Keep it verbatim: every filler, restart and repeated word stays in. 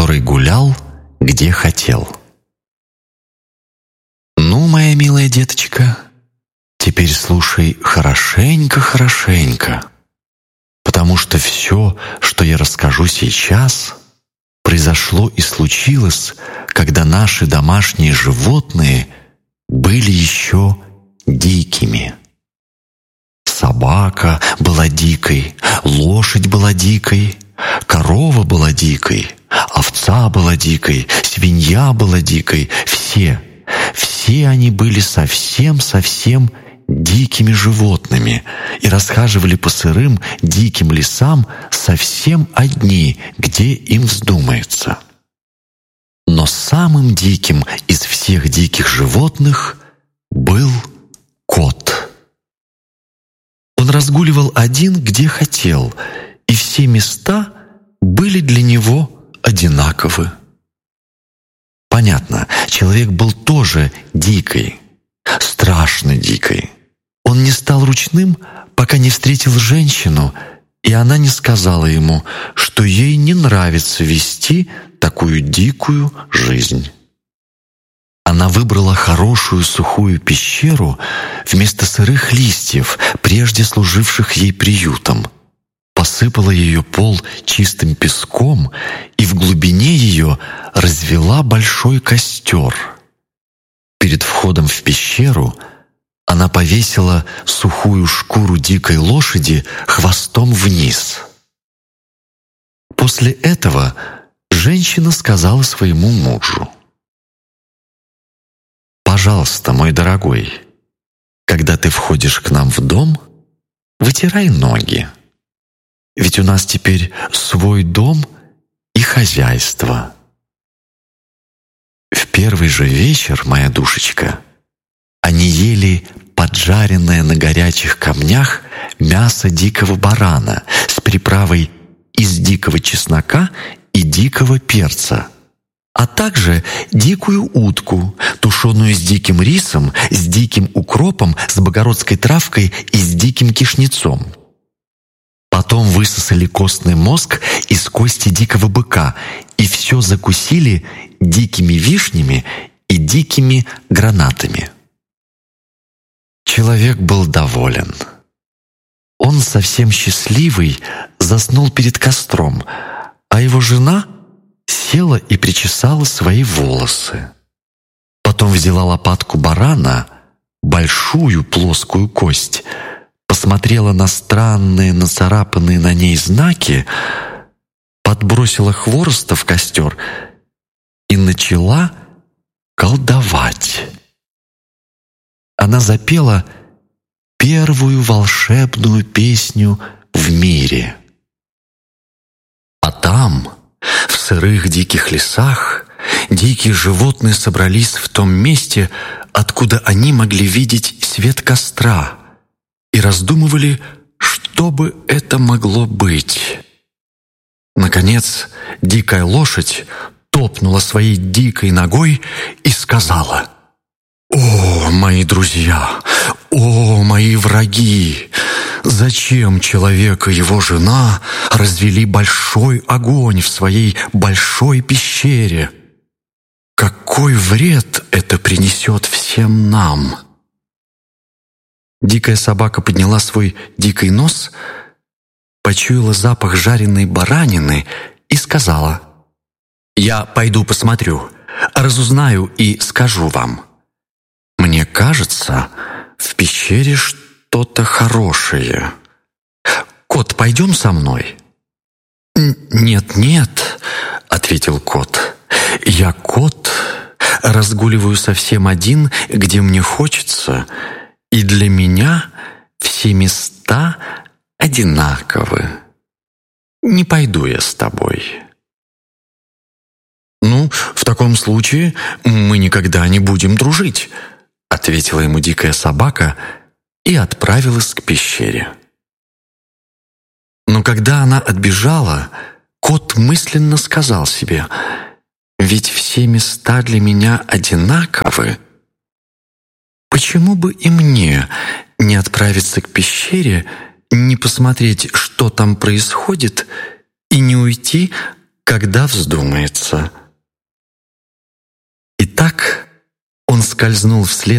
который гулял, где хотел. Ну, моя милая деточка, теперь слушай хорошенько-хорошенько, потому что все, что я расскажу сейчас, произошло и случилось, когда наши домашние животные были еще дикими. Собака была дикой, лошадь была дикой, корова была дикой, овца была дикой, свинья была дикой. Все, все они были совсем-совсем дикими животными и расхаживали по сырым диким лесам совсем одни, где им вздумается. Но самым диким из всех диких животных был кот. Он разгуливал один, где хотел, и все места были для него одинаковы. Понятно, человек был тоже дикой, страшно дикой. Он не стал ручным, пока не встретил женщину, и она не сказала ему, что ей не нравится вести такую дикую жизнь. Она выбрала хорошую сухую пещеру вместо сырых листьев, прежде служивших ей приютом, посыпала ее пол чистым песком и в глубине ее развела большой костер. Перед входом в пещеру она повесила сухую шкуру дикой лошади хвостом вниз. После этого женщина сказала своему мужу: «Пожалуйста, мой дорогой, когда ты входишь к нам в дом, вытирай ноги, ведь у нас теперь свой дом и хозяйство». В первый же вечер, моя душечка, они ели поджаренное на горячих камнях мясо дикого барана с приправой из дикого чеснока и дикого перца, а также дикую утку, тушеную с диким рисом, с диким укропом, с богородской травкой и с диким кишнецом. Потом высосали костный мозг из кости дикого быка и все закусили дикими вишнями и дикими гранатами. Человек был доволен. Он совсем счастливый заснул перед костром, а его жена села и причесала свои волосы. Потом взяла лопатку барана, большую плоскую кость, посмотрела на странные нацарапанные на ней знаки, подбросила хвороста в костер и начала колдовать. Она запела первую волшебную песню в мире. А там, в сырых диких лесах, дикие животные собрались в том месте, откуда они могли видеть свет костра, и раздумывали, что бы это могло быть. Наконец, дикая лошадь топнула своей дикой ногой и сказала: «О, мои друзья! О, мои враги! Зачем человек и его жена развели большой огонь в своей большой пещере? Какой вред это принесет всем нам?» Дикая собака подняла свой дикий нос, почуяла запах жареной баранины и сказала: «Я пойду посмотрю, разузнаю и скажу вам. Мне кажется, в пещере что-то хорошее. Кот, пойдем со мной?» «Нет-нет», — ответил кот, — «я кот, разгуливаю совсем один, где мне хочется, и для меня все места одинаковы. Не пойду я с тобой». «Ну, в таком случае мы никогда не будем дружить», — ответила ему дикая собака и отправилась к пещере. Но когда она отбежала, кот мысленно сказал себе: «Ведь все места для меня одинаковы. Почему бы и мне не отправиться к пещере, не посмотреть, что там происходит, и не уйти, когда вздумается». И так он скользнул вслед